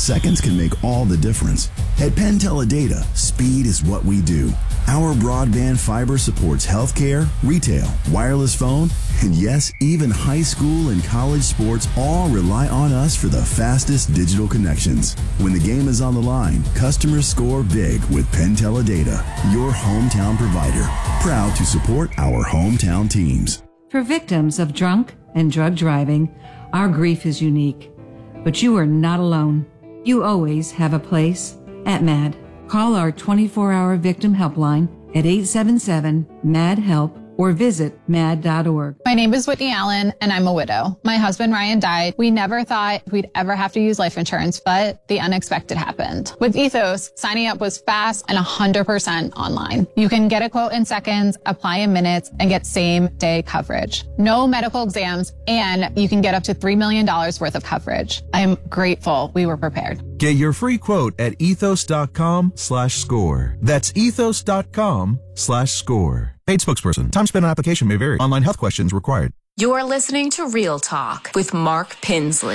Seconds can make all the difference. At Penn Teledata, speed is what we do. Our broadband fiber supports healthcare, retail, wireless phone, and yes, even high school and college sports all rely on us for the fastest digital connections. When the game is on the line, customers score big with Penn Teledata, your hometown provider. Proud to support our hometown teams. For victims of drunk and drug driving, our grief is unique. But you are not alone. You always have a place at MAD. Call our 24-hour victim helpline at 877-MAD-HELP or visit mad.org. My name is Whitney Allen, and I'm a widow. My husband, Ryan, died. We never thought we'd ever have to use life insurance, but the unexpected happened. With Ethos, signing up was fast and 100% online. You can get a quote in seconds, apply in minutes, and get same-day coverage. No medical exams, and you can get up to $3 million worth of coverage. I am grateful we were prepared. Get your free quote at ethos.com/score. That's ethos.com/score. Paid spokesperson. Time spent on application may vary. Online health questions required. You're listening to Real Talk with Mark Pinsley.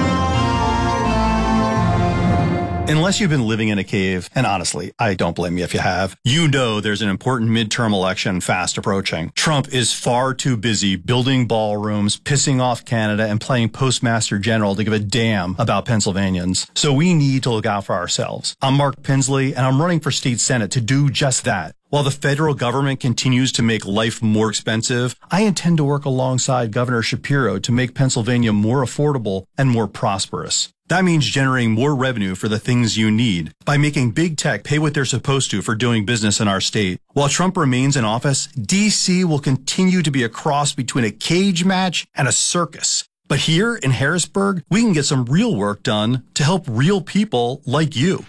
Unless you've been living in a cave, and honestly, I don't blame you if you have, you know there's an important midterm election fast approaching. Trump is far too busy building ballrooms, pissing off Canada, and playing Postmaster General to give a damn about Pennsylvanians. So we need to look out for ourselves. I'm Mark Pinsley, and I'm running for state senate to do just that. While the federal government continues to make life more expensive, I intend to work alongside Governor Shapiro to make Pennsylvania more affordable and more prosperous. That means generating more revenue for the things you need by making big tech pay what they're supposed to for doing business in our state. While Trump remains in office, D.C. will continue to be a cross between a cage match and a circus. But here in Harrisburg, we can get some real work done to help real people like you.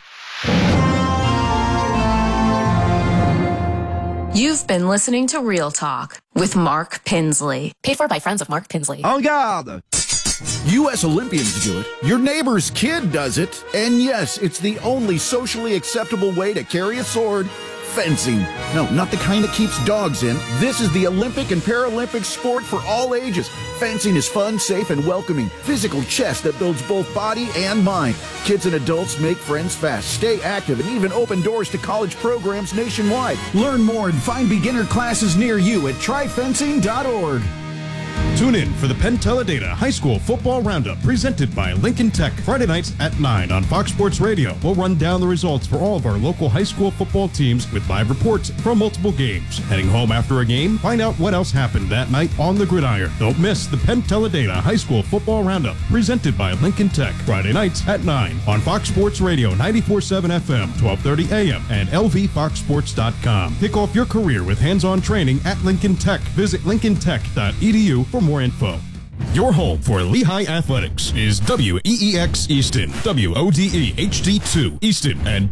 You've been listening to Real Talk with Mark Pinsley. Paid for by friends of Mark Pinsley. En garde! U.S. Olympians do it. Your neighbor's kid does it. And yes, it's the only socially acceptable way to carry a sword. Fencing. No, not the kind that keeps dogs in. This is the Olympic and Paralympic sport for all ages. Fencing is fun, safe, and welcoming. Physical chess that builds both body and mind. Kids and adults make friends fast, stay active, and even open doors to college programs nationwide. Learn more and find beginner classes near you at tryfencing.org. Tune in for the Penn Teledata High School Football Roundup presented by Lincoln Tech. Friday nights at 9 on Fox Sports Radio. We'll run down the results for all of our local high school football teams with live reports from multiple games. Heading home after a game, find out what else happened that night on the gridiron. Don't miss the Penn Teledata High School Football Roundup presented by Lincoln Tech. Friday nights at 9 on Fox Sports Radio 94.7 FM, 1230 AM, and lvfoxsports.com. Kick off your career with hands-on training at Lincoln Tech. Visit lincolntech.edu for more info. Your home for Lehigh Athletics is WEEX Easton, WODE HD2 Easton, and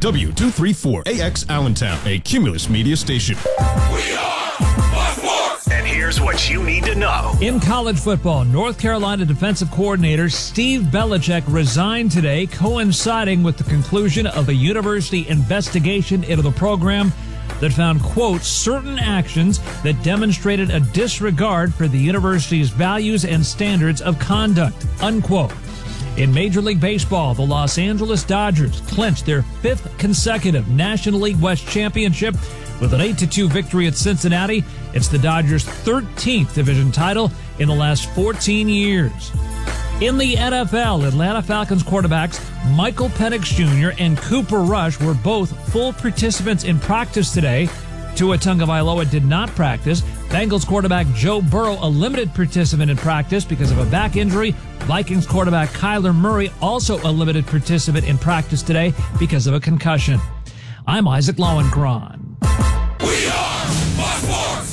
W234AX Allentown, a Cumulus media station. We are Sports! And here's what you need to know. In college football, North Carolina defensive coordinator Steve Belichick resigned today, coinciding with the conclusion of a university investigation into the program that found, quote, certain actions that demonstrated a disregard for the university's values and standards of conduct, unquote. In Major League Baseball, the Los Angeles Dodgers clinched their 5th consecutive National League West championship with an 8-2 victory at Cincinnati. It's the Dodgers' 13th division title in the last 14 years. In the NFL, Atlanta Falcons quarterbacks Michael Penix Jr. and Cooper Rush were both full participants in practice today. Tua Tagovailoa did not practice. Bengals quarterback Joe Burrow, a limited participant in practice because of a back injury. Vikings quarterback Kyler Murray, also a limited participant in practice today because of a concussion. I'm Isaac Lowenkron. We are Sports!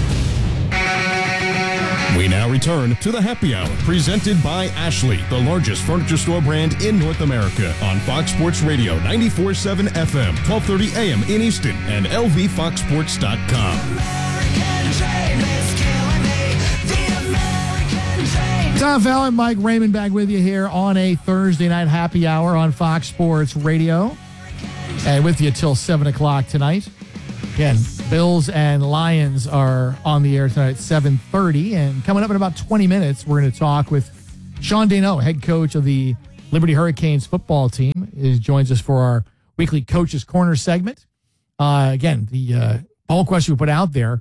We now return to the Happy Hour, presented by Ashley, the largest furniture store brand in North America, on Fox Sports Radio 94.7 FM, 1230 AM in Easton, and lvfoxsports.com. Tom Fallon, Mike Raymond back with you here on a Thursday night Happy Hour on Fox Sports Radio, and with you till 7 o'clock tonight. Again, Bills and Lions are on the air tonight at 7:30. And coming up in about 20 minutes, we're going to talk with Sean Desnots, head coach of the Liberty Hurricanes football team. joins us for our weekly Coach's Corner segment. Again, the poll question we put out there,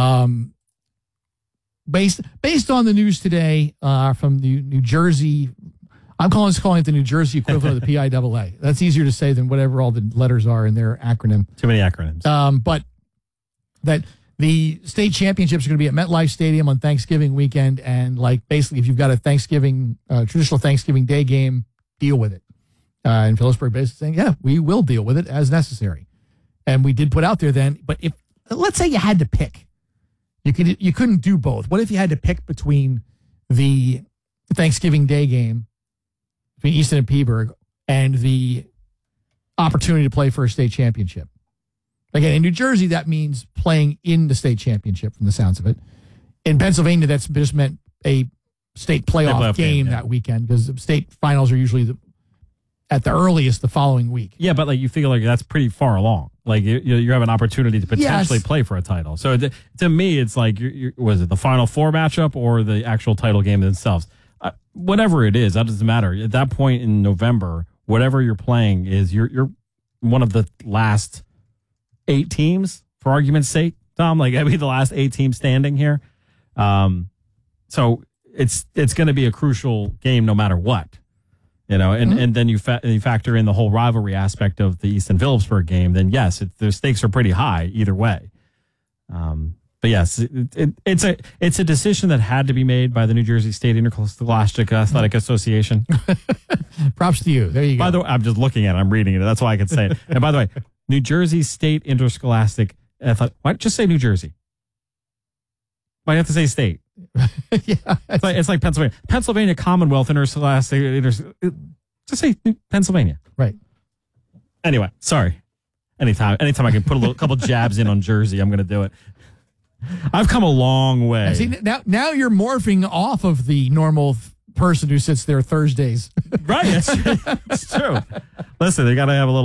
based on the news today from the New Jersey, I'm calling it the New Jersey equivalent of the PIAA. That's easier to say than whatever all the letters are in their acronym. Too many acronyms. But that the state championships are going to be at MetLife Stadium on Thanksgiving weekend, and basically, if you've got a traditional Thanksgiving Day game, deal with it. And Phillipsburg basically saying, yeah, we will deal with it as necessary. And we did put out there then, but if let's say you had to pick, you couldn't do both. What if you had to pick between the Thanksgiving Day game between Easton and Peaburg and the opportunity to play for a state championship? Again, in New Jersey, that means playing in the state championship from the sounds of it. In Pennsylvania, that's just meant a state playoff game that weekend, because state finals are usually at the earliest the following week. Yeah, but you feel like that's pretty far along. You have an opportunity to potentially play for a title. So to me, it's like, was it the Final Four matchup or the actual title game themselves? Whatever it is, that doesn't matter. At that point in November, whatever you're playing is you're one of the last 8 teams, for argument's sake, Tom. The last 8 teams standing here. So it's going to be a crucial game no matter what, and then you factor in the whole rivalry aspect of the Easton Phillipsburg game. Then yes, the stakes are pretty high either way. But yes, it's a decision that had to be made by the New Jersey State Interscholastic Athletic Association. Props to you. There you go. By the way, I'm just looking at it. I'm reading it. That's why I can say it. And by the way, New Jersey State Interscholastic Athletic. Why just say New Jersey? Why do you have to say state? Yeah, it's like Pennsylvania. Pennsylvania Commonwealth Interscholastic. Just say Pennsylvania. Right. Anyway, sorry. Anytime I can put a couple jabs in on Jersey, I'm going to do it. I've come a long way. See, now you're morphing off of the normal person who sits there Thursdays. Right, it's true. Listen, they got to have a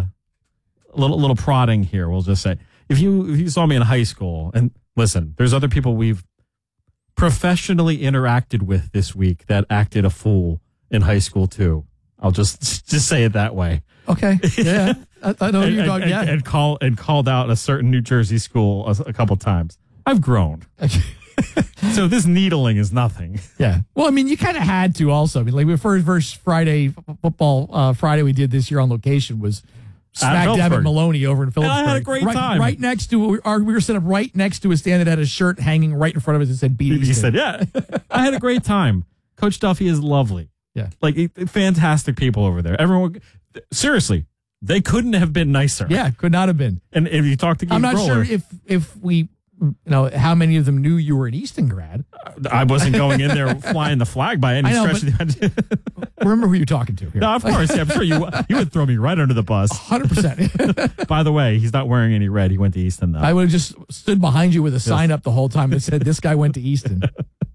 little prodding here. We'll just say, if you saw me in high school, and listen, there's other people we've professionally interacted with this week that acted a fool in high school too. I'll just say it that way. Okay. Yeah. I know you're going, yeah. And called out a certain New Jersey school a couple times. I've grown. So this needling is nothing. Yeah. Well, I mean, you kind of had to also. I mean, the first Friday football Friday we did this year on location was smack dab at Maloney over in Phillipsburg. And I had a great time. Right next to, we were set up right next to a stand that had a shirt hanging right in front of us that said Beat Easton. He said, yeah. I had a great time. Coach Duffy is lovely. Yeah. Fantastic people over there. Everyone, seriously, they couldn't have been nicer. Yeah, could not have been. And if you talk to Gabe I'm not Groller, sure if we, how many of them knew you were an Easton grad. I wasn't going in there flying the flag by any stretch of the imagination. Remember who you're talking to here. No, of course. Yeah, I'm sure you would throw me right under the bus. 100%. By the way, he's not wearing any red. He went to Easton, though. I would have just stood behind you with a sign up the whole time that said, this guy went to Easton.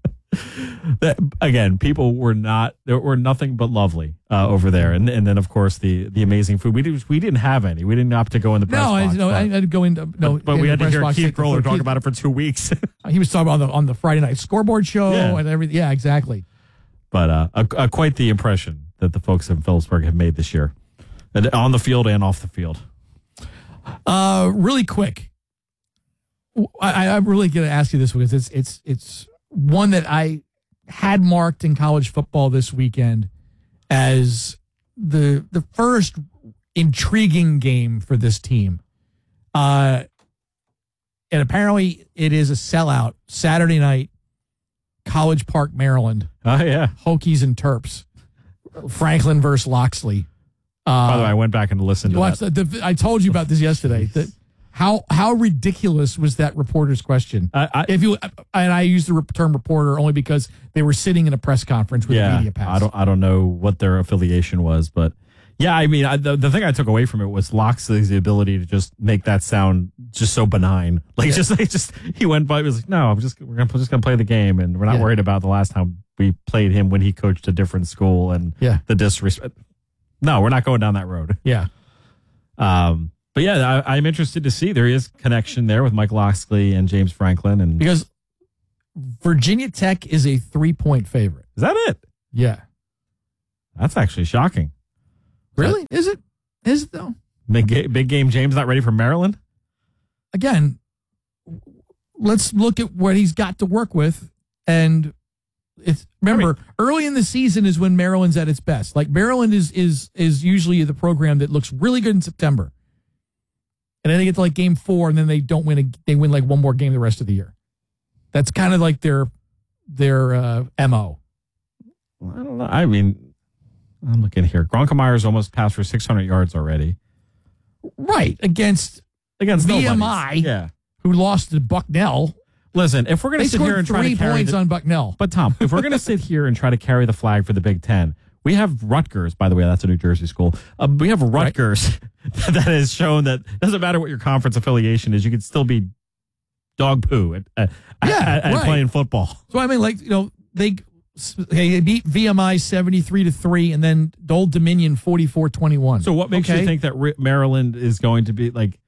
Again, people were nothing but lovely over there, and then of course the amazing food. We didn't have any. We didn't opt to go in the press box. I'd go into but we had to hear Keith Groller talk about it for 2 weeks. He was talking about on the Friday night scoreboard show and everything. Yeah, exactly. But quite the impression that the folks in Phillipsburg have made this year, on the field and off the field. Really quick, I'm really going to ask you this because it's one that I had marked in college football this weekend as the first intriguing game for this team. And apparently it is a sellout Saturday night, College Park, Maryland. Oh, yeah. Hokies and Terps. Franklin versus Loxley. By the way, I went back and listened to that. I told you about this yesterday. How ridiculous was that reporter's question? I use the term reporter only because they were sitting in a press conference with a media pass. I don't know what their affiliation was, but yeah, I mean, the thing I took away from it was Loxley's ability to just make that sound just so benign. He went by, he was like, no, we're just gonna play the game, and we're not worried about the last time we played him when he coached a different school and the disrespect. No, we're not going down that road. Yeah. But yeah, I'm interested to see. There is connection there with Mike Loxley and James Franklin, and because Virginia Tech is a 3-point favorite. Is that it? Yeah, that's actually shocking. Really? Is it? Is it though? Big game James not ready for Maryland? Again, let's look at what he's got to work with. And early in the season is when Maryland's at its best. Like Maryland is usually the program that looks really good in September. And then they get to like game 4 and then they don't win. They win like one more game the rest of the year. That's kind of like their MO. Well, I don't know. I mean, I'm looking here. Gronkameyer's almost passed for 600 yards already. Right. Against VMI, who lost to Bucknell. Listen, if we're going to sit here and try to carry 3 points on Bucknell. But Tom, if we're going to sit here and try to carry the flag for the Big Ten, we have Rutgers, by the way, that's a New Jersey school. We have Rutgers that has shown that it doesn't matter what your conference affiliation is, you can still be dog poo at playing football. So, I mean, like, you know, they beat VMI 73-3 and then Old Dominion 44-21. So what makes you think that Maryland is going to be like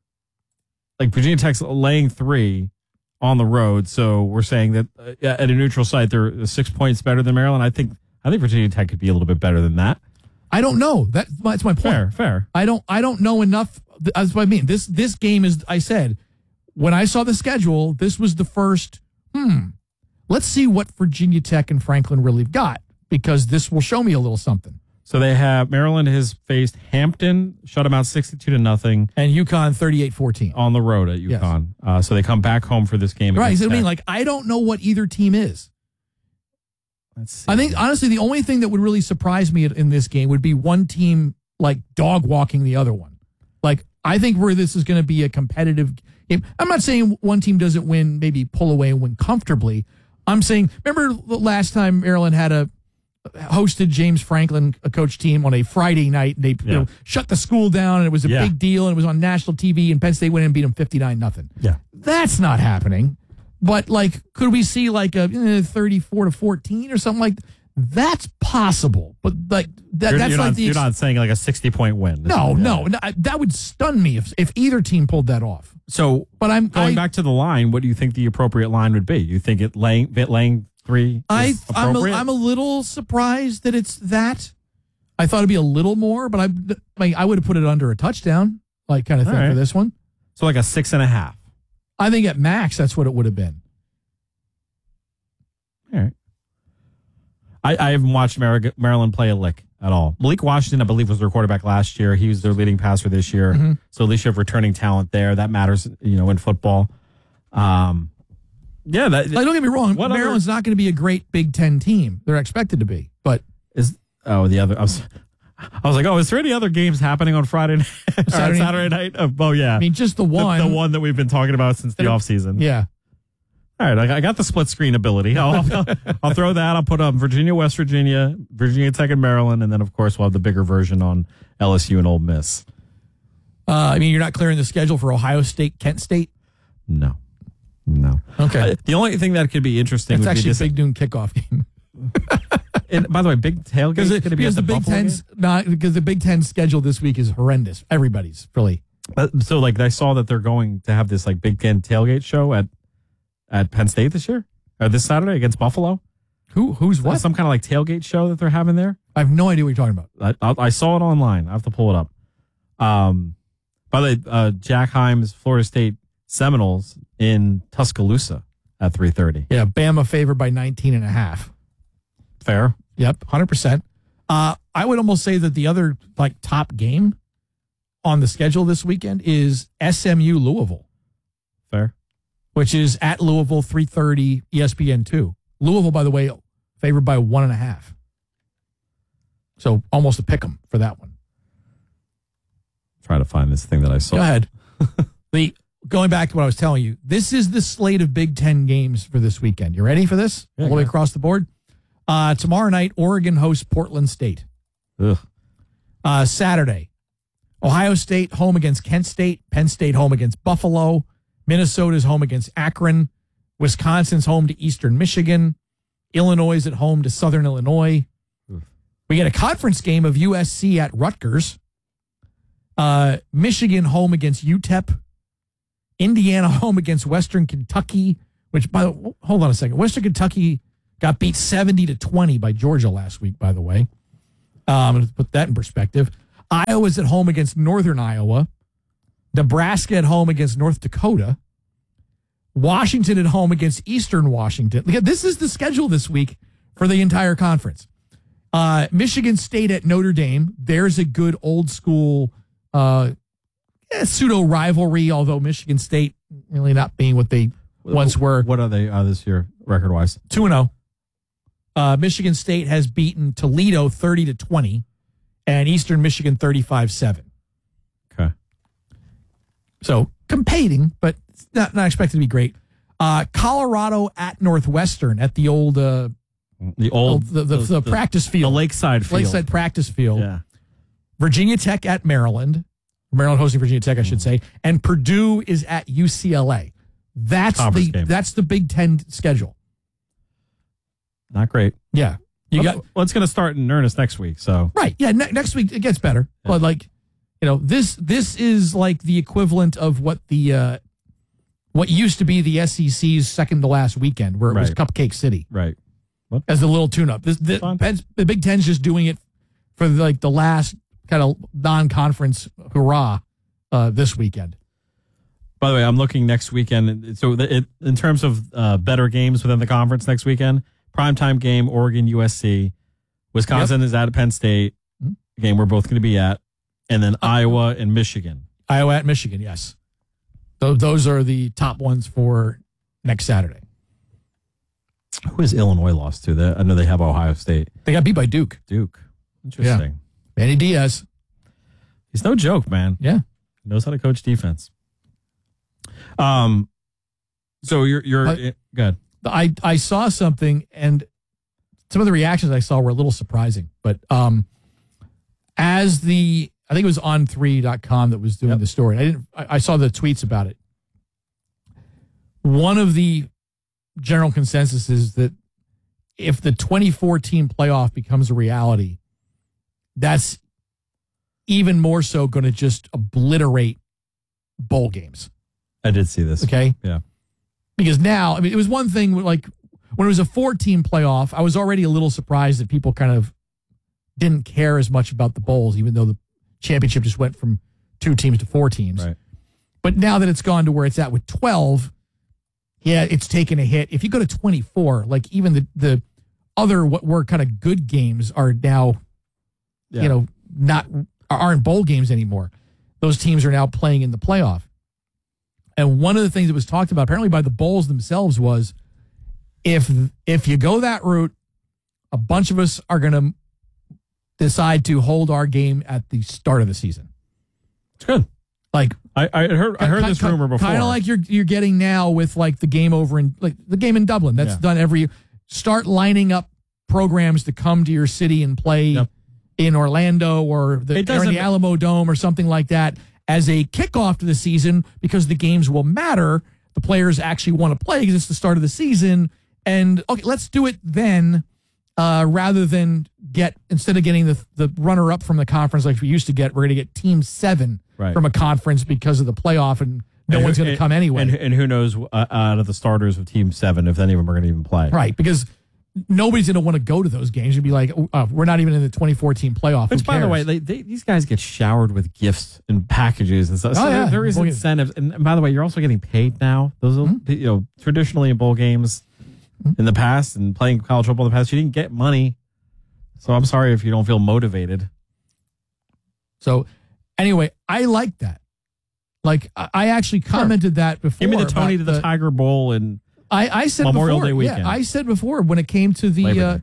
Virginia Tech's laying 3 on the road? So we're saying that at a neutral site, they're 6 points better than Maryland. I think Virginia Tech could be a little bit better than that. I don't know. That's my point. Fair. I don't know enough. That's what I mean. This game is, I said, when I saw the schedule, this was the first, let's see what Virginia Tech and Franklin really got, because this will show me a little something. So they have, Maryland has faced Hampton, shut them out 62-0. And UConn 38-14. On the road at UConn. Yes. So they come back home for this game. Right. So I mean, like, I don't know what either team is. Let's see. I think, honestly, the only thing that would really surprise me in this game would be one team, like, dog walking the other one. Like, I think where this is going to be a competitive game. I'm not saying one team doesn't win, maybe pull away and win comfortably. I'm saying, remember the last time Maryland had hosted James Franklin, a coach team, on a Friday night, and they shut the school down, and it was a big deal, and it was on national TV, and Penn State went in and beat them 59-0. Yeah. That's not happening. But, like, could we see like a 34-14 or something like that? That's possible. But, like, you're not saying like a 60-point win. No. That would stun me if either team pulled that off. So, but going back to the line, what do you think the appropriate line would be? You think laying 3 is appropriate? I'm a little surprised that it's that. I thought it'd be a little more, but I would have put it under a touchdown, like, kind of thing for this one. So like a 6.5. I think at max that's what it would have been. All right. I haven't watched Maryland play a lick at all. Malik Washington, I believe, was their quarterback last year. He was their leading passer this year. Mm-hmm. So at least you have returning talent there. That matters, in football. Don't get me wrong. Maryland's not going to be a great Big Ten team. They're expected to be, but I was like, is there any other games happening on Friday night? Saturday night? Oh yeah. I mean, just the one. The one that we've been talking about since the offseason. Yeah. All right, I got the split screen ability. I'll throw that. I'll put Virginia, West Virginia, Virginia Tech, and Maryland, and then of course we'll have the bigger version on LSU and Ole Miss. I mean, you're not clearing the schedule for Ohio State, Kent State? No. Okay. The only thing that could be interesting would be a big noon kickoff game. And by the way, big tailgate is going to be at the Big Ten's because the Big Ten schedule this week is horrendous. Everybody's really. So like I saw that they're going to have this like Big Ten tailgate show at Penn State this year or this Saturday against Buffalo. Who's what? Some kind of like tailgate show that they're having there. I have no idea what you're talking about. I saw it online. I have to pull it up. By the way, Jack Himes, Florida State Seminoles in Tuscaloosa at 3:30. Yeah, Bama favored by 19.5. Fair. Yep, 100%. I would almost say that the other like top game on the schedule this weekend is SMU Louisville. Fair. Which is at Louisville, 3:30, ESPN2. Louisville, by the way, favored by 1.5. So almost a pick 'em for that one. Try to find this thing that I saw. Go ahead. Going back to what I was telling you, this is the slate of Big Ten games for this weekend. You ready for this? Yeah, all the way across the board? Tomorrow night, Oregon hosts Portland State. Ugh. Saturday, Ohio State home against Kent State. Penn State home against Buffalo. Minnesota's home against Akron. Wisconsin's home to Eastern Michigan. Illinois is at home to Southern Illinois. We get a conference game of USC at Rutgers. Michigan home against UTEP. Indiana home against Western Kentucky, which, hold on a second. Western Kentucky got beat 70-20 by Georgia last week, by the way. I'm going to put that in perspective. Iowa's at home against Northern Iowa. Nebraska at home against North Dakota. Washington at home against Eastern Washington. This is the schedule this week for the entire conference. Michigan State at Notre Dame. There's a good old school pseudo rivalry, although Michigan State really not being what they once were. What are they this year, record-wise? 2-0. Michigan State has beaten Toledo 30-20 and Eastern Michigan 35-7. Okay. So competing, but not expected to be great. Colorado at Northwestern at the old the practice field, the Lakeside practice field. Yeah. Virginia Tech at Maryland hosting Virginia Tech, I should say, and Purdue is at UCLA. That's the Big Ten schedule. Not great. Yeah, it's going to start in earnest next week. So right, yeah, next week it gets better. Yeah. But this is like the equivalent of what the what used to be the SEC's second to last weekend, where it was Cupcake City, right? What? As a little tune-up. The Big Ten's just doing it for the last kind of non-conference hurrah this weekend. By the way, I'm looking next weekend. So in terms of better games within the conference next weekend, primetime game, Oregon, USC. Wisconsin is at Penn State, game we're both going to be at. And then Iowa and Michigan. Iowa at Michigan, yes. Those are the top ones for next Saturday. Who has Illinois lost to? I know they have Ohio State. They got beat by Duke. Interesting. Yeah. Manny Diaz. He's no joke, man. Yeah. He knows how to coach defense. So you're good. I saw something, and some of the reactions I saw were a little surprising. But I think it was on3.com that was doing the story. I saw the tweets about it. One of the general consensus is that if the 2014 playoff becomes a reality, that's even more so going to just obliterate bowl games. I did see this. Okay. Yeah. Because now, it was one thing like when it was a 4-team playoff, I was already a little surprised that people kind of didn't care as much about the bowls, even though the championship just went from 2 teams to 4 teams. Right. But now that it's gone to where it's at with 12, it's taken a hit. If you go to 24, like even the other what were kind of good games are now, aren't bowl games anymore. Those teams are now playing in the playoff. And one of the things that was talked about apparently by the bowls themselves was if you go that route, a bunch of us are going to decide to hold our game at the start of the season. It's good. Like I heard this rumor before. Kind of like you're getting now with like the game over in like the game in Dublin. That's done every. Start lining up programs to come to your city and play in Orlando or in the Alamo Dome or something like that as a kickoff to the season, because the games will matter. The players actually want to play because it's the start of the season. And okay, let's do it then, rather than instead of getting the runner up from the conference like we used to get, we're going to get Team 7 from a conference because of the playoff, and no one's going to come anyway. And who knows out of the starters of Team 7 if any of them are going to even play? Right, because nobody's going to want to go to those games and be like, we're not even in the 2014 playoff. Which, by the way, these guys get showered with gifts and packages and stuff. So there is incentives. And by the way, you're also getting paid now. Those are, traditionally in bowl games in the past and playing college football in the past, you didn't get money. So I'm sorry if you don't feel motivated. So anyway, I like that. Like I actually commented that before. Give me the Tony to the Tiger Bowl and I said Memorial before, Day weekend. Yeah, I said before when it came to the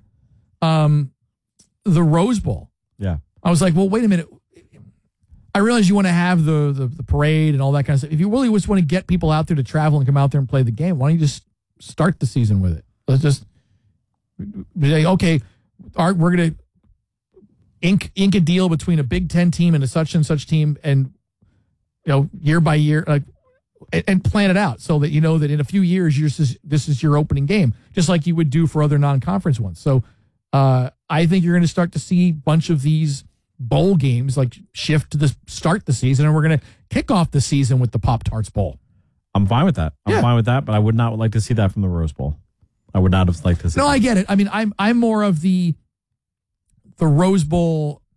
Rose Bowl. Yeah. I was like, well, wait a minute. I realize you want to have the parade and all that kind of stuff. If you really just want to get people out there to travel and come out there and play the game, why don't you just start the season with it? Let's just say, okay, we're going to ink a deal between a Big Ten team and a such and such team, and year by year, and plan it out so that you know that in a few years this is your opening game, just like you would do for other non-conference ones. So I think you're going to start to see a bunch of these bowl games like shift to start the season, and we're going to kick off the season with the Pop-Tarts Bowl. I'm fine with that. I'm fine with that, but I would not like to see that from the Rose Bowl. I would not have liked to see that. I get it. I mean, I'm more of the Rose Bowl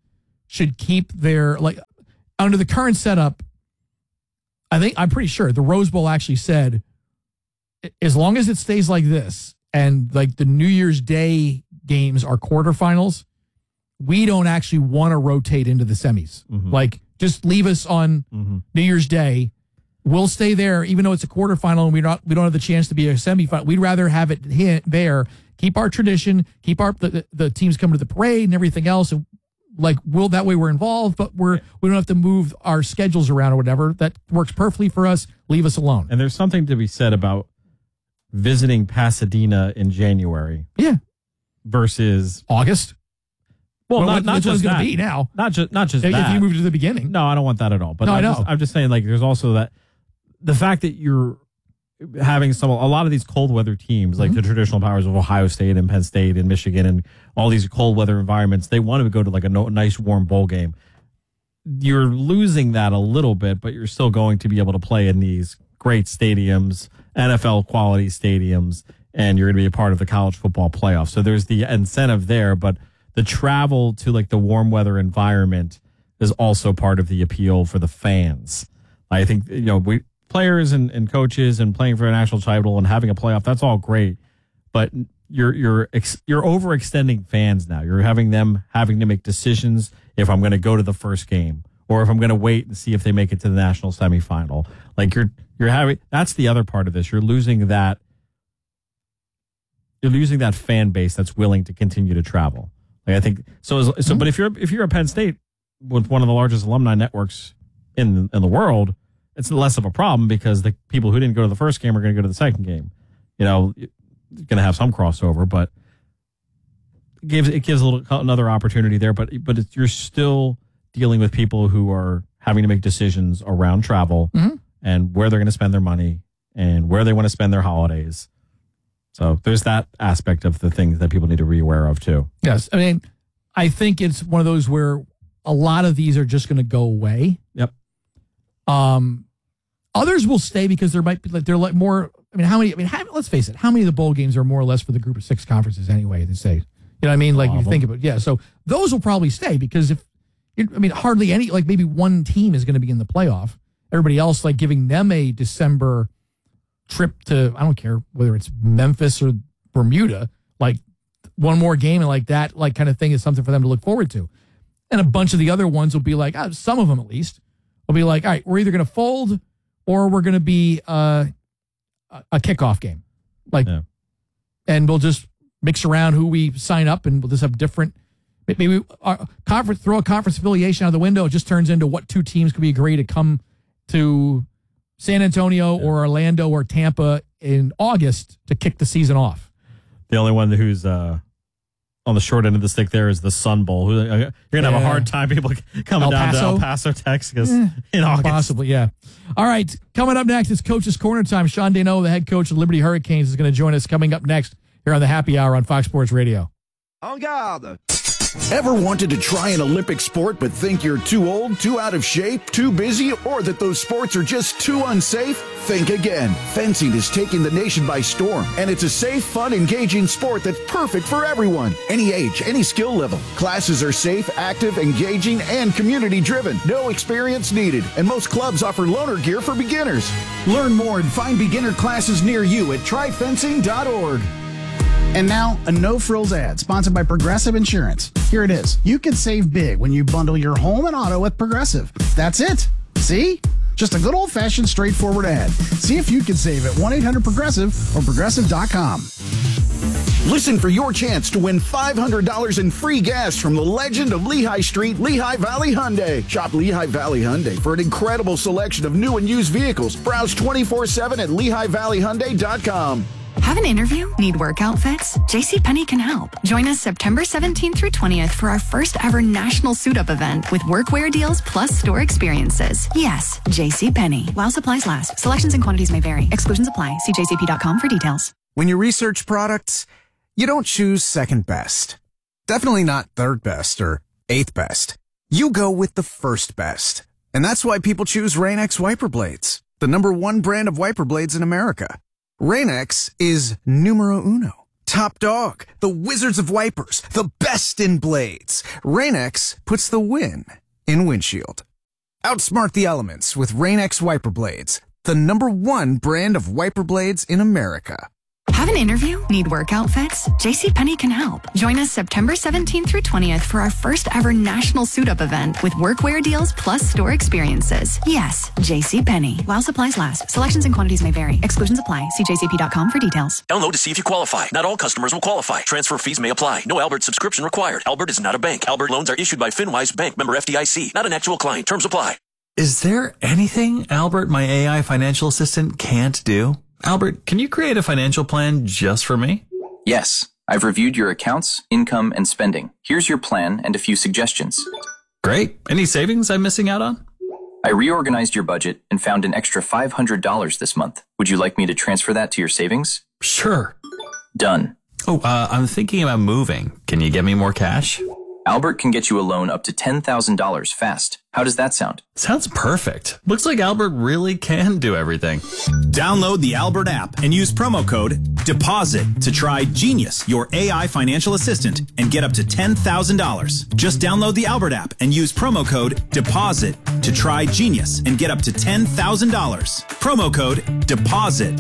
should keep their, like, under the current setup, I'm pretty sure the Rose Bowl actually said, as long as it stays like this and like the New Year's Day games are quarterfinals, we don't actually want to rotate into the semis. Like, just leave us on New Year's Day. We'll stay there, even though it's a quarterfinal and we don't have the chance to be a semifinal. We'd rather have it there, keep our tradition, keep the teams coming to the parade and everything else. And like, that way we're involved, but we don't have to move our schedules around or whatever. That works perfectly for us. Leave us alone. And there's something to be said about visiting Pasadena in January. Yeah. Versus August. Well, not just going that. to be now. Not just if that. If you move to the beginning. No, I don't want that at all. But no, I know. I'm just saying, like, there's also that the fact that you're having a lot of these cold weather teams, like the traditional powers of Ohio State and Penn State and Michigan and all these cold weather environments, they want to go to like a nice warm bowl game. You're losing that a little bit, but you're still going to be able to play in these great stadiums, NFL quality stadiums, and you're going to be a part of the college football playoff. So there's the incentive there, but the travel to like the warm weather environment is also part of the appeal for the fans. I think, players and coaches and playing for a national title and having a playoff, that's all great. But you're overextending fans now. You're having them having to make decisions if I'm going to go to the first game or if I'm going to wait and see if they make it to the national semifinal. Like you're having, that's the other part of this. You're losing that fan base that's willing to continue to travel. Like I think so. But if you're a Penn State with one of the largest alumni networks in the world, it's less of a problem because the people who didn't go to the first game are going to go to the second game. You're going to have some crossover, but it gives another opportunity there. But you're still dealing with people who are having to make decisions around travel and where they're going to spend their money and where they want to spend their holidays. So there's that aspect of the things that people need to be aware of too. Yes. I mean, I think it's one of those where a lot of these are just going to go away. Yep. Others will stay because there might be they're like more. I mean, let's face it. How many of the bowl games are more or less for the group of 6 conferences anyway? They say, you know what I mean? Like you think about, yeah. So those will probably stay because hardly any, like maybe one team is going to be in the playoff. Everybody else, like giving them a December trip to, I don't care whether it's Memphis or Bermuda, like one more game and like that, like kind of thing is something for them to look forward to. And a bunch of the other ones will be like, some of them at least will be like, all right, we're either going to fold or we're going to be a kickoff game. And we'll just mix around who we sign up and we'll just have different, maybe throw a conference affiliation out the window. It just turns into what 2 teams could be agree to come to San Antonio or Orlando or Tampa in August to kick the season off. The only one who's on the short end of the stick there is the Sun Bowl. You're going to have a hard time people coming down to El Paso, Texas in August. Possibly, yeah. All right, coming up next is Coach's Corner time. Sean Deneau, the head coach of Liberty Hurricanes, is going to join us coming up next here on the Happy Hour on Fox Sports Radio. En garde. Ever wanted to try an Olympic sport but think you're too old, too out of shape, too busy, or that those sports are just too unsafe? Think again. Fencing is taking the nation by storm, and it's a safe, fun, engaging sport that's perfect for everyone. Any age, any skill level. Classes are safe, active, engaging, and community-driven. No experience needed, and most clubs offer loaner gear for beginners. Learn more and find beginner classes near you at tryfencing.org. And now, a no-frills ad sponsored by Progressive Insurance. Here it is. You can save big when you bundle your home and auto with Progressive. That's it. See? Just a good old-fashioned, straightforward ad. See if you can save at 1-800-PROGRESSIVE or Progressive.com. Listen for your chance to win $500 in free gas from the legend of Lehigh Street, Lehigh Valley Hyundai. Shop Lehigh Valley Hyundai for an incredible selection of new and used vehicles. Browse 24/7 at LehighValleyHyundai.com. Have an interview? Need work outfits? JCPenney can help. Join us September 17th through 20th for our first ever national suit-up event with workwear deals plus store experiences. Yes, JCPenney. While supplies last. Selections and quantities may vary. Exclusions apply. See jcp.com for details. When you research products, you don't choose second best. Definitely not third best or eighth best. You go with the first best. And that's why people choose Rain-X wiper blades, the #1 brand of wiper blades in America. Rain-X is numero uno. top dog, the wizards of wipers, the best in blades. Rain-X puts the win in windshield. Outsmart the elements with Rain-X wiper blades, the #1 brand of wiper blades in America. Have an interview? Need work outfits? JCPenney can help. Join us September 17th through 20th for our first ever national suit-up event with workwear deals plus store experiences. Yes, JCPenney. While supplies last. Selections and quantities may vary. Exclusions apply. See jcp.com for details. Download to see if you qualify. Not all customers will qualify. Transfer fees may apply. No Albert subscription required. Albert is not a bank. Albert loans are issued by FinWise Bank, member FDIC. Not an actual client. Terms apply. Is there anything Albert, my AI financial assistant, can't do? Albert, can you create a financial plan just for me? Yes. I've reviewed your accounts, income, and spending. Here's your plan and a few suggestions. Great. Any savings I'm missing out on? I reorganized your budget and found an extra $500 this month. Would you like me to transfer that to your savings? Sure. Done. Oh, I'm thinking about moving. Can you get me more cash? Albert can get you a loan up to $10,000 fast. How does that sound? Sounds perfect. Looks like Albert really can do everything. Download the Albert app and use promo code DEPOSIT to try Genius, your AI financial assistant, and get up to $10,000. Just download the Albert app and use promo code DEPOSIT to try Genius and get up to $10,000. Promo code DEPOSIT.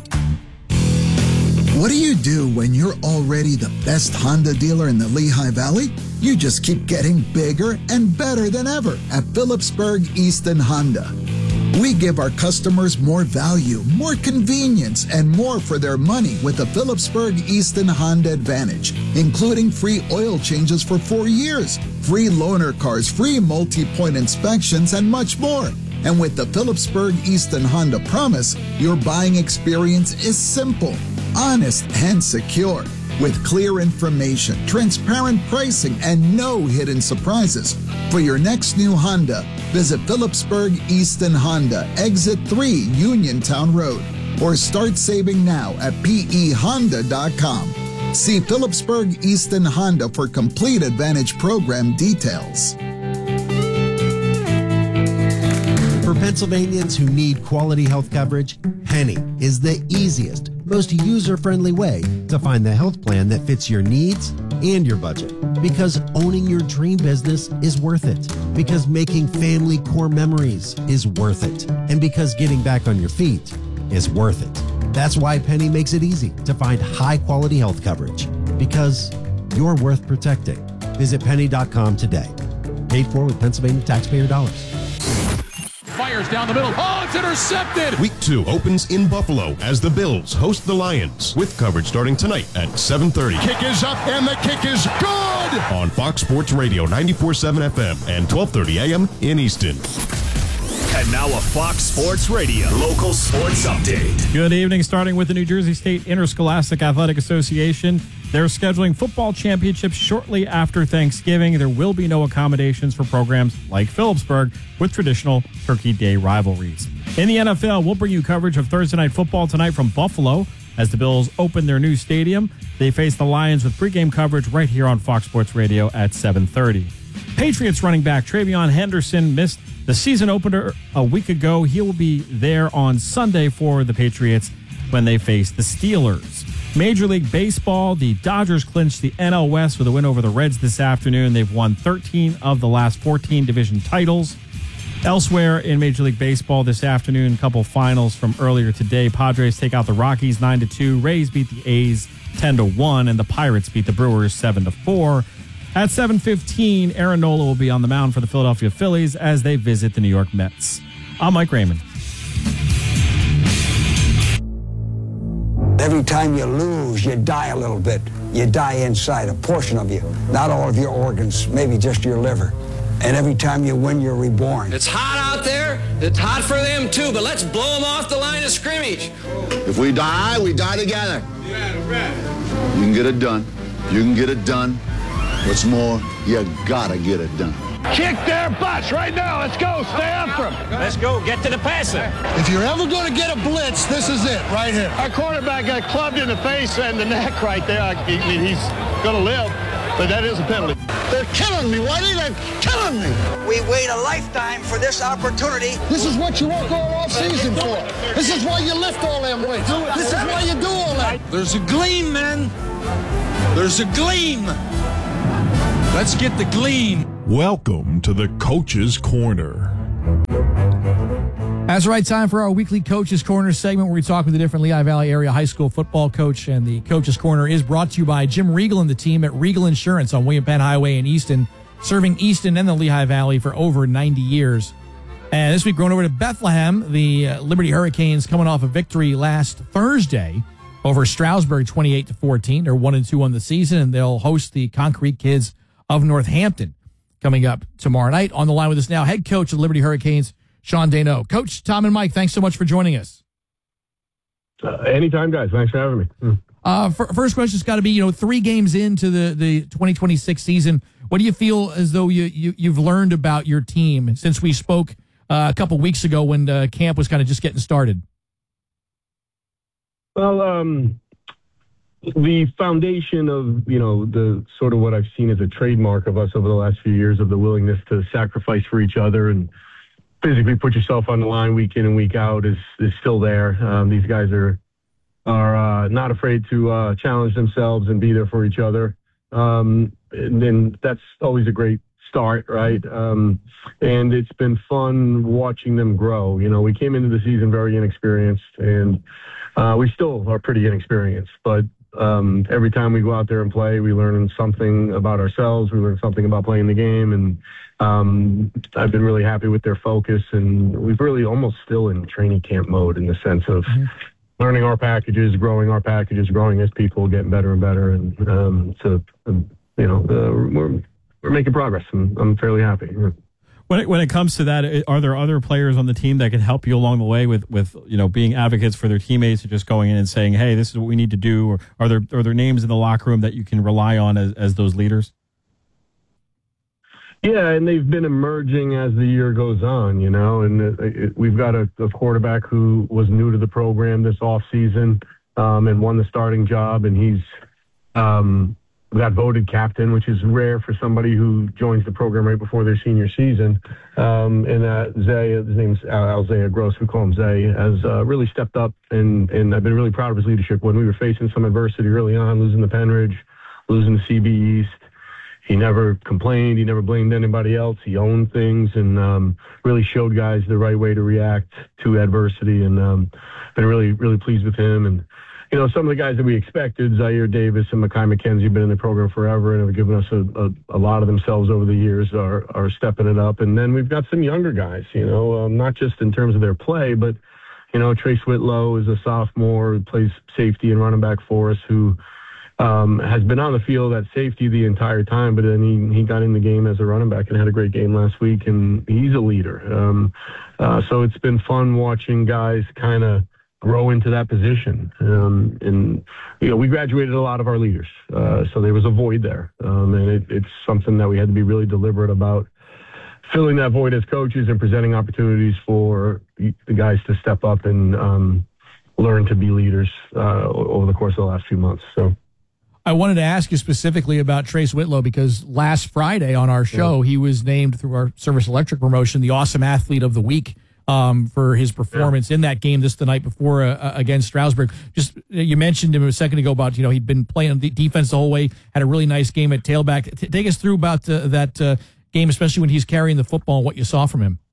What do you do when you're already the best Honda dealer in the Lehigh Valley? You just keep getting bigger and better than ever at Phillipsburg Easton Honda. We give our customers more value, more convenience, and more for their money with the Phillipsburg Easton Honda Advantage, including free oil changes for 4 years, free loaner cars, free multi-point inspections, and much more. And with the Phillipsburg Easton Honda Promise, your buying experience is simple, honest, and secure. With clear information, transparent pricing, and no hidden surprises. For your next new Honda, visit Phillipsburg Easton Honda, Exit 3, Uniontown Road, or start saving now at pehonda.com. See Phillipsburg Easton Honda for complete Advantage program details. For Pennsylvanians who need quality health coverage, Penny is the easiest, most user-friendly way to find the health plan that fits your needs and your budget. Because owning your dream business is worth it. Because making family core memories is worth it. And because getting back on your feet is worth it. That's why Penny makes it easy to find high-quality health coverage. Because you're worth protecting. Visit penny.com today. Paid for with Pennsylvania taxpayer dollars. Fires down the middle. Oh, it's intercepted. Week 2 opens in Buffalo as the Bills host the Lions, with coverage starting tonight at 7:30. Kick is up, and the kick is good. On Fox Sports Radio 94.7 FM and 12:30 AM in Easton. And now a Fox Sports Radio local sports update. Good evening. Starting with the New Jersey State Interscholastic Athletic Association. They're scheduling football championships shortly after Thanksgiving. There will be no accommodations for programs like Phillipsburg with traditional Turkey Day rivalries. In the NFL, we'll bring you coverage of Thursday Night Football tonight from Buffalo as the Bills open their new stadium. They face the Lions with pregame coverage right here on Fox Sports Radio at 7:30. Patriots running back Travion Henderson missed the season opener a week ago. He will be there on Sunday for the Patriots when they face the Steelers. Major League Baseball, the Dodgers clinched the NL West with a win over the Reds this afternoon. They've won 13 of the last 14 division titles. Elsewhere in Major League Baseball this afternoon, a couple finals from earlier today. Padres take out the Rockies 9-2. Rays beat the A's 10-1, and the Pirates beat the Brewers 7-4. At 7:15, Aaron Nola will be on the mound for the Philadelphia Phillies as they visit the New York Mets. I'm Mike Raymond. Every time you lose, you die a little bit. You die inside, a portion of you. Not all of your organs, maybe just your liver. And every time you win, you're reborn. It's hot out there. It's hot for them, too, but let's blow them off the line of scrimmage. If we die together. You can get it done. You can get it done. What's more, you gotta get it done. Kick their butts right now. Let's go. Stay after them. Let's go. Get to the passer. If you're ever going to get a blitz, this is it right here. Our quarterback got clubbed in the face and the neck right there. I mean, he's going to live, but that is a penalty. They're killing me, Whitey. They're killing me. We wait a lifetime for this opportunity. This is what you work all off season for. This is why you lift all them weights. This is why you do all that. There's a gleam, man. There's a gleam. Let's get the gleam. Welcome to the Coach's Corner. That's the right time for our weekly Coach's Corner segment where we talk with a different Lehigh Valley area high school football coach. And the Coach's Corner is brought to you by Jim Regal and the team at Regal Insurance on William Penn Highway in Easton, serving Easton and the Lehigh Valley for over 90 years. And this week, going over to Bethlehem, the Liberty Hurricanes coming off a victory last Thursday over Stroudsburg, 28-14. They're 1-2 on the season, and they'll host the Concrete Kids of Northampton coming up tomorrow night. On the line with us now, head coach of the Liberty Hurricanes, Sean Desneaux. Coach, Tom and Mike, thanks so much for joining us. Anytime, guys. Thanks for having me. First question's got to be, 3 games into the 2026 season, what do you feel as though you've learned about your team since we spoke a couple weeks ago when camp was kind of just getting started? Well, the foundation of, the sort of what I've seen as a trademark of us over the last few years of the willingness to sacrifice for each other and physically put yourself on the line week in and week out is still there. These guys are not afraid to challenge themselves and be there for each other. And then that's always a great start, right? And it's been fun watching them grow. We came into the season very inexperienced, and we still are pretty inexperienced, but every time we go out there and play, we learn something about ourselves. We learn something about playing the game, and I've been really happy with their focus, and we've really almost still in training camp mode in the sense of learning our packages, growing as people, getting better and better, and we're making progress, and I'm fairly happy. When it comes to that, are there other players on the team that can help you along the way with being advocates for their teammates and just going in and saying, hey, this is what we need to do? Or are there names in the locker room that you can rely on as those leaders? Yeah, and they've been emerging as the year goes on, and we've got a quarterback who was new to the program this offseason and won the starting job, and he's got voted captain, which is rare for somebody who joins the program right before their senior season. And Zay, his name's Alzea Gross, we call him Zay, has really stepped up, and I've been really proud of his leadership. When we were facing some adversity early on, losing the Penridge, losing the CB East, he never complained. He never blamed anybody else. He owned things and really showed guys the right way to react to adversity, and been really, really pleased with him. And some of the guys that we expected, Zaire Davis and Mekhi McKenzie, have been in the program forever and have given us a lot of themselves over the years, are stepping it up. And then we've got some younger guys, not just in terms of their play, but, Trace Whitlow is a sophomore who plays safety and running back for us, who has been on the field at safety the entire time, but then he got in the game as a running back and had a great game last week, and he's a leader. So it's been fun watching guys kind of grow into that position. And we graduated a lot of our leaders, so there was a void there. And it's something that we had to be really deliberate about filling that void as coaches and presenting opportunities for the guys to step up and learn to be leaders over the course of the last few months. So I wanted to ask you specifically about Trace Whitlow because last Friday on our show, he was named through our Service Electric promotion the Awesome Athlete of the Week for his performance in that game the night before against Stroudsburg. Just you mentioned him a second ago about he'd been playing defense the whole way, had a really nice game at tailback. Take us through about that game, especially when he's carrying the football and what you saw from him.